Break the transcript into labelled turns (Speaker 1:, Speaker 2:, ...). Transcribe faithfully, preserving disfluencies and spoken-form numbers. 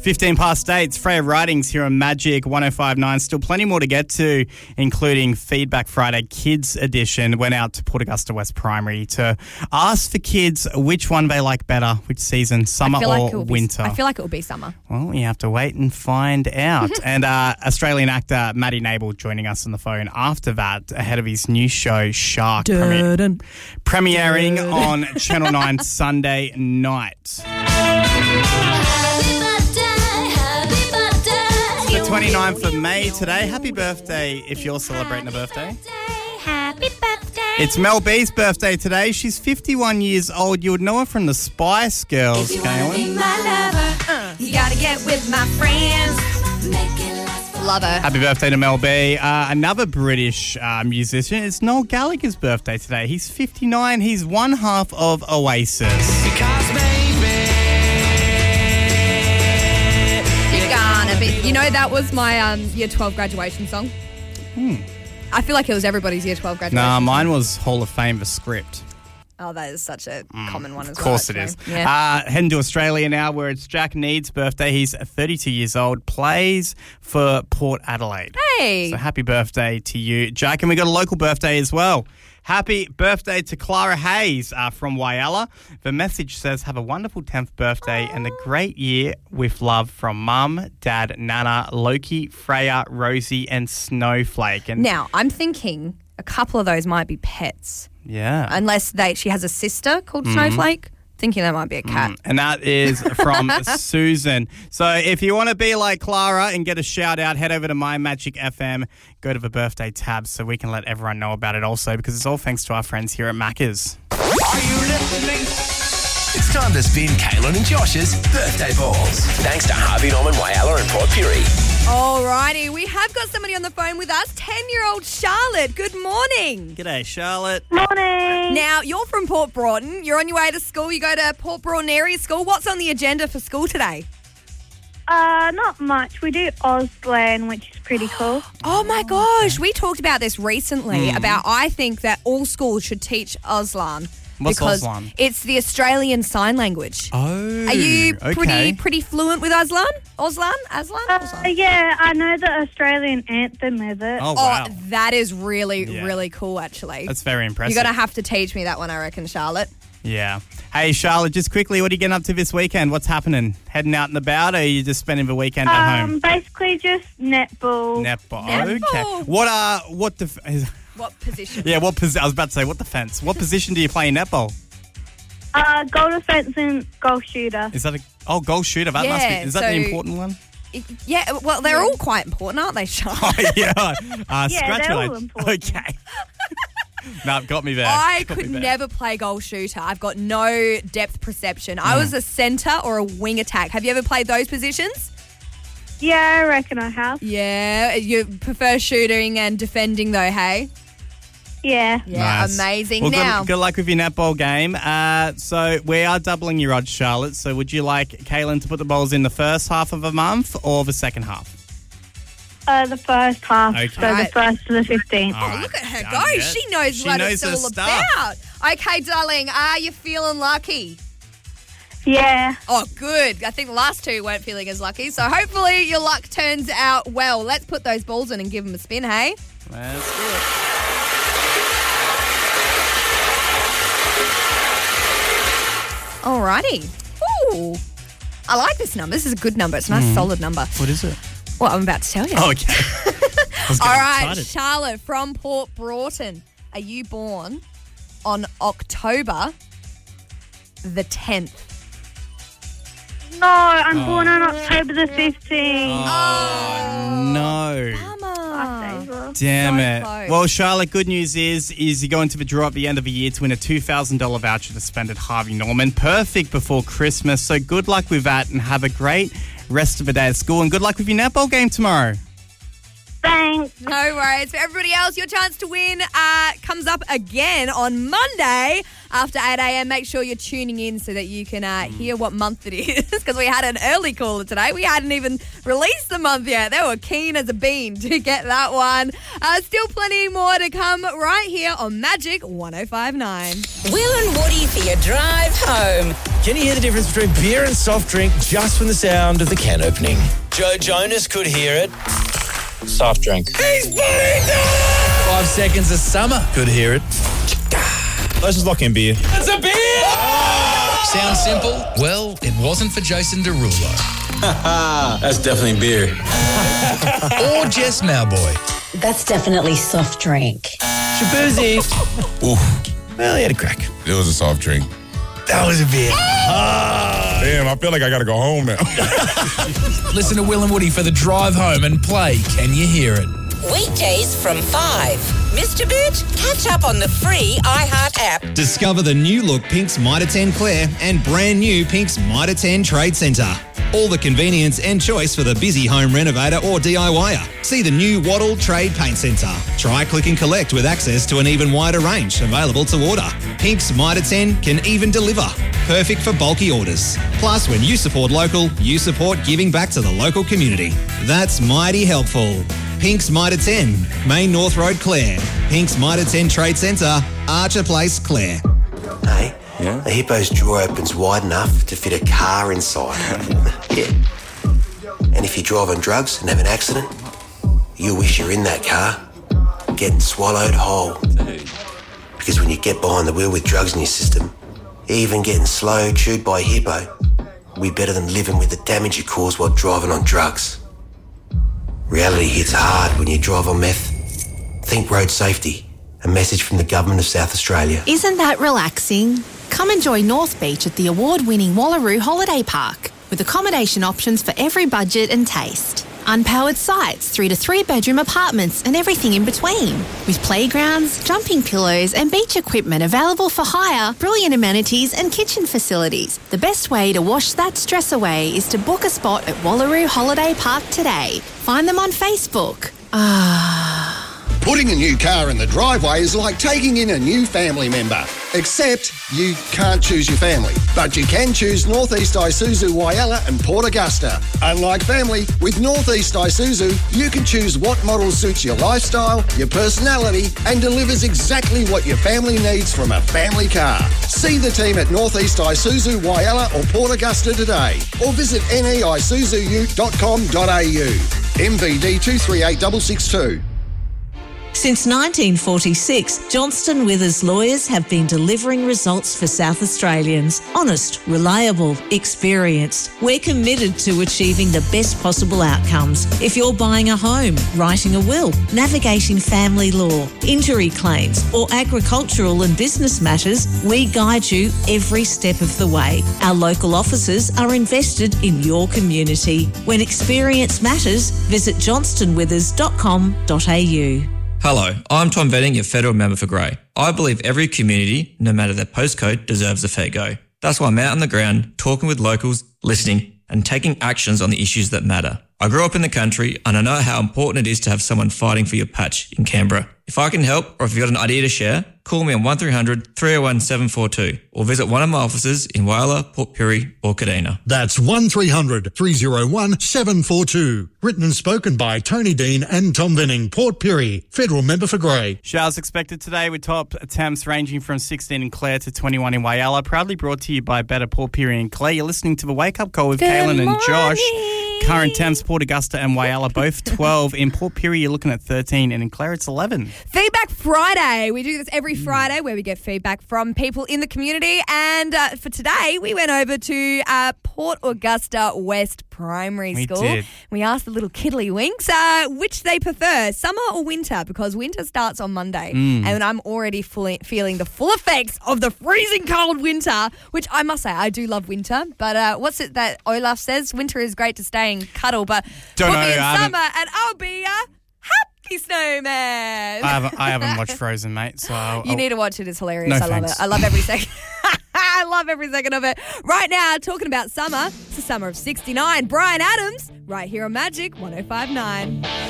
Speaker 1: fifteen past eight, Freya Writings here on Magic one oh five point nine. Still plenty more to get to, including Feedback Friday Kids Edition. Went out to Port Augusta West Primary to ask for kids which one they like better, which season, summer or
Speaker 2: like
Speaker 1: winter.
Speaker 2: Be, I feel like it will be summer.
Speaker 1: Well, you have to wait and find out. and uh, Australian actor Matty Nable joining us on the phone after that, ahead of his new show, Shark, premi- premiering Dun. on Channel nine Sunday night. It's the twenty-ninth of May today. Happy birthday if you're celebrating a birthday.
Speaker 2: Happy birthday.
Speaker 1: It's Mel B's birthday today. She's fifty-one years old. You would know her from the Spice Girls, Kaylin.
Speaker 2: Uh. You gotta get with my friends. Love her.
Speaker 1: Happy birthday to Mel B. Uh, another British uh, musician. It's Noel Gallagher's birthday today. He's fifty-nine. He's one half of Oasis.
Speaker 3: Because maybe
Speaker 2: You're gonna be. You know, that was my um, year twelve graduation song.
Speaker 1: Hmm.
Speaker 2: I feel like it was everybody's year twelve graduation
Speaker 1: Nah,
Speaker 2: song.
Speaker 1: mine was Hall of Fame, the script.
Speaker 2: Oh, that is such a mm, common one as well.
Speaker 1: Of course
Speaker 2: well,
Speaker 1: it is.
Speaker 2: Yeah.
Speaker 1: Uh, heading to Australia now, where it's Jack Need's birthday. He's thirty-two years old, plays for Port Adelaide.
Speaker 2: Hey!
Speaker 1: So happy birthday to you, Jack. And we got a local birthday as well. Happy birthday to Clara Hayes uh, from Whyalla. The message says, have a wonderful tenth birthday Aww. and a great year with love from Mum, Dad, Nana, Loki, Freya, Rosie and Snowflake. And
Speaker 2: now, I'm thinking a couple of those might be pets.
Speaker 1: Yeah.
Speaker 2: Unless they she has a sister called mm. Snowflake. Thinking that might be a cat.
Speaker 1: Mm. And that is from Susan. So if you want to be like Clara and get a shout out, head over to My Magic F M, go to the birthday tab so we can let everyone know about it also, because it's all thanks to our friends here at Macca's.
Speaker 3: Are you listening? It's time to spin Kaylin and Josh's birthday balls. Thanks to Harvey Norman, Whyalla and Port Pirie.
Speaker 2: Alrighty, we have got somebody on the phone with us, ten-year-old Charlotte. Good morning.
Speaker 1: G'day, Charlotte.
Speaker 4: Morning.
Speaker 2: Now, you're from Port Broughton. You're on your way to school. You go to Port Broughton Area School. What's on the agenda for school today?
Speaker 4: Uh, not much. We do Auslan, which is pretty cool.
Speaker 2: Oh, my gosh. We talked about this recently, mm. about I think that all schools should teach Auslan.
Speaker 1: What's
Speaker 2: because
Speaker 1: Auslan?
Speaker 2: It's the Australian Sign Language.
Speaker 1: Oh,
Speaker 2: Are you
Speaker 1: okay.
Speaker 2: pretty pretty fluent with Auslan? Auslan? Aslan?
Speaker 4: Uh,
Speaker 2: Auslan?
Speaker 4: yeah, I know the Australian anthem with it.
Speaker 1: Oh, wow.
Speaker 2: Oh, that is really,
Speaker 1: Yeah.
Speaker 2: really cool, actually.
Speaker 1: That's very impressive.
Speaker 2: You're going to have to teach me that one, I reckon, Charlotte.
Speaker 1: Yeah. Hey, Charlotte, just quickly, what are you getting up to this weekend? What's happening? Heading out and about, or are you just spending the weekend at
Speaker 4: Um,
Speaker 1: home?
Speaker 4: basically just netball.
Speaker 1: Netball.
Speaker 2: Netball.
Speaker 1: Okay. What uh, what def-
Speaker 2: What position?
Speaker 1: Yeah, what posi- I was about to say, what defense? What position do you play in netball?
Speaker 4: Uh, goal defense and goal shooter.
Speaker 1: Is that a oh goal shooter? That must be.
Speaker 2: Yeah,
Speaker 1: Is that
Speaker 2: so-
Speaker 1: the important one?
Speaker 2: Yeah, well, they're all quite important, aren't they, Charlotte?
Speaker 1: Oh yeah. Uh,
Speaker 4: Yeah,
Speaker 1: scratch
Speaker 4: they're
Speaker 1: my-
Speaker 4: all important.
Speaker 1: Okay. No, got me there.
Speaker 2: I
Speaker 1: Got
Speaker 2: could
Speaker 1: me there.
Speaker 2: never play goal shooter. I've got no depth perception. I was a centre or a wing attack. Have you ever played those positions?
Speaker 4: Yeah, I reckon I have.
Speaker 2: Yeah. You prefer shooting and defending, though, hey?
Speaker 4: Yeah.
Speaker 2: Yeah,
Speaker 1: Nice.
Speaker 2: amazing.
Speaker 1: Well,
Speaker 2: now,
Speaker 1: good, good luck with your netball game. Uh, so we are doubling your odds, Charlotte. So would you like Kaylin to put the balls in the first half of a month or the second half?
Speaker 4: Uh, the first half,
Speaker 1: Okay.
Speaker 4: so the
Speaker 2: Right.
Speaker 4: first to the fifteenth.
Speaker 1: All
Speaker 2: oh,
Speaker 1: right.
Speaker 2: look at her
Speaker 1: Done
Speaker 2: go.
Speaker 1: yet.
Speaker 2: She knows
Speaker 1: She
Speaker 2: what
Speaker 1: knows
Speaker 2: it's
Speaker 1: her
Speaker 2: all
Speaker 1: stuff.
Speaker 2: about. Okay, darling, are you feeling lucky?
Speaker 4: Yeah.
Speaker 2: Oh, good. I think the last two weren't feeling as lucky. So hopefully your luck turns out well. Let's put those balls in and give them a spin, hey?
Speaker 1: Let's do it.
Speaker 2: Alrighty. Ooh. I like this number. This is a good number. It's a nice,
Speaker 1: Mm.
Speaker 2: solid number.
Speaker 1: What is it?
Speaker 2: Well, I'm about to tell you.
Speaker 1: Oh, okay. I was
Speaker 2: All
Speaker 1: getting
Speaker 2: right,
Speaker 1: excited.
Speaker 2: Charlotte from Port Broughton. Are you born on October the tenth?
Speaker 4: No, I'm
Speaker 1: Oh.
Speaker 4: born on October the fifteenth.
Speaker 1: Oh, no.
Speaker 2: Bummer.
Speaker 1: Damn
Speaker 2: So
Speaker 1: it.
Speaker 2: close.
Speaker 1: Well, Charlotte, good news is is you go into the draw at the end of the year to win a two thousand dollars voucher to spend at Harvey Norman. Perfect before Christmas. So good luck with that and have a great rest of the day at school. And good luck with your netball game tomorrow.
Speaker 4: Thanks.
Speaker 2: No worries. For everybody else, your chance to win uh, comes up again on Monday after eight a.m. Make sure you're tuning in so that you can uh, hear what month it is, because we had an early caller today. We hadn't even released the month yet. They were keen as a bean to get that one. Uh, still plenty more to come right here on Magic one oh five point nine.
Speaker 5: Will and Woody for your drive home.
Speaker 3: Can you hear the difference between beer and soft drink just from the sound of the can opening? Joe Jonas could hear it.
Speaker 6: Soft drink.
Speaker 3: He's putting it!
Speaker 6: Five seconds of summer.
Speaker 3: Could hear it.
Speaker 6: Let's just lock in beer.
Speaker 3: It's a beer! Oh!
Speaker 7: Sounds simple? Well, it wasn't for Jason Derulo.
Speaker 6: That's definitely beer.
Speaker 7: Or Jess Mowboy.
Speaker 5: That's definitely soft drink.
Speaker 3: Shabuzi.
Speaker 6: Ooh.
Speaker 3: Well, he had a crack.
Speaker 8: It was a soft drink.
Speaker 3: That was a beer. Oh.
Speaker 8: Damn, I feel like I gotta go home now.
Speaker 7: Listen to Will and Woody for the drive home and play Can You Hear It?
Speaker 5: Weekdays from five. Mister Boots, catch up on the free iHeart app.
Speaker 9: Discover the new look Pink's Mitre ten Clare and brand new Pink's Mitre ten Trade Centre. All the convenience and choice for the busy home renovator or DIYer. See the new Waddle Trade Paint Centre. Try click and collect with access to an even wider range available to order. Pink's Mitre ten can even deliver. Perfect for bulky orders. Plus, when you support local, you support giving back to the local community. That's mighty helpful. Pink's Mitre ten, Main North Road, Clare. Pink's Mitre ten Trade Centre, Archer Place, Clare.
Speaker 10: Hey, yeah? The Hippo's drawer opens wide enough to fit a car inside. Yeah. And if you drive on drugs and have an accident, you wish you're in that car, getting swallowed whole. Because when you get behind the wheel with drugs in your system, even getting slow chewed by a hippo will be better than living with the damage you cause while driving on drugs. Reality hits hard when you drive on meth. Think road safety. A message from the Government of South Australia.
Speaker 11: Isn't that relaxing? Come enjoy North Beach at the award-winning Wallaroo Holiday Park with accommodation options for every budget and taste. Unpowered sites, three to three bedroom apartments and everything in between. With playgrounds, jumping pillows and beach equipment available for hire, brilliant amenities and kitchen facilities. The best way to wash that stress away is to book a spot at Wallaroo Holiday Park today. Find them on Facebook. Ah...
Speaker 12: Putting a new car in the driveway is like taking in a new family member. Except you can't choose your family. But you can choose North East Isuzu Whyalla and Port Augusta. Unlike family, with North East Isuzu, you can choose what model suits your lifestyle, your personality, and delivers exactly what your family needs from a family car. See the team at North East Isuzu Whyalla or Port Augusta today. Or visit n e isuzu ute dot com dot a u. M V D two three eight six six two.
Speaker 13: Since nineteen forty-six, Johnston Withers lawyers have been delivering results for South Australians. Honest, reliable, experienced. We're committed to achieving the best possible outcomes. If you're buying a home, writing a will, navigating family law, injury claims, or agricultural and business matters, we guide you every step of the way. Our local offices are invested in your community. When experience matters, visit johnston withers dot com dot a u.
Speaker 14: Hello, I'm Tom Venning, your federal member for Grey. I believe every community, no matter their postcode, deserves a fair go. That's why I'm out on the ground, talking with locals, listening, and taking actions on the issues that matter. I grew up in the country and I know how important it is to have someone fighting for your patch in Canberra. If I can help, or if you've got an idea to share, call me on one three hundred, three oh one, seven four two or visit one of my offices in Whyalla, Port Pirie or Kadina.
Speaker 15: That's one three hundred, three oh one, seven four two. Written and spoken by Tony Dean and Tom Venning, Port Pirie, federal member for Grey.
Speaker 1: Showers expected today with top temps ranging from sixteen in Clare to twenty-one in Whyalla. Proudly brought to you by Better Port Pirie and Clare. You're listening to the Wake Up Call with
Speaker 2: Good
Speaker 1: Kaylin and
Speaker 2: morning.
Speaker 1: Josh. Current temps, Port Augusta and Whyalla, both twelve. In Port Pirie, you're looking at thirteen, and in Clare, it's eleven.
Speaker 2: Feedback Friday. We do this every Friday where we get feedback from people in the community. And uh, for today, we went over to uh, Port Augusta West Primary
Speaker 1: We
Speaker 2: School.
Speaker 1: did.
Speaker 2: We asked the little kiddlywinks uh, which they prefer, summer or winter, because winter starts on Monday.
Speaker 1: Mm.
Speaker 2: And I'm already fully feeling the full effects of the freezing cold winter, which I must say, I do love winter. But uh, what's it that Olaf says? Winter is great to stay and cuddle, but
Speaker 1: Don't
Speaker 2: put
Speaker 1: know,
Speaker 2: me in
Speaker 1: I haven't-
Speaker 2: summer and I'll be a happy snowman.
Speaker 1: I haven't, I haven't watched Frozen, mate, so... I'll,
Speaker 2: You need to watch it. It's hilarious.
Speaker 1: No
Speaker 2: I love
Speaker 1: thanks.
Speaker 2: it. I love every second. I love every second of it. Right now, talking about summer. It's the summer of sixty-nine. Brian Adams, right here on Magic one oh five point nine.